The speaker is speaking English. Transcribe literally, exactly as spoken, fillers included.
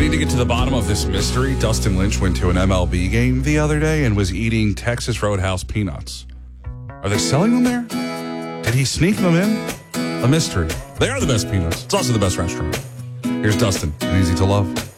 need to get to the bottom of this mystery. Dustin Lynch went to an M L B game the other day and was eating Texas Roadhouse peanuts. Are they selling them there? Did he sneak them in? A mystery. They are the best peanuts. It's also the best restaurant. Here's Dustin and Easy to Love.